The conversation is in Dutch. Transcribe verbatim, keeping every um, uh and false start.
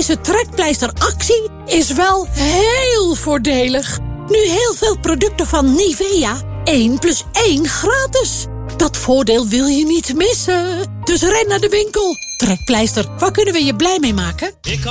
Deze trekpleisteractie is wel heel voordelig. Nu heel veel producten van Nivea. één plus één gratis. Dat voordeel wil je niet missen. Dus ren naar de winkel. Trekpleister, waar kunnen we je blij mee maken?